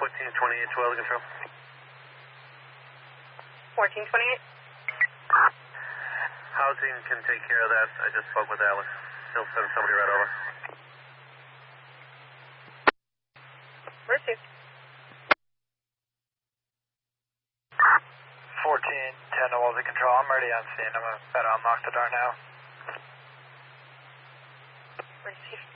1428 to Welding Control. 1428. Housing can take care of that. I just spoke with Alex. He'll send somebody right over. Received. 1410 to Welding Control. I'm ready on scene. I'm about to unlock the door now. Received.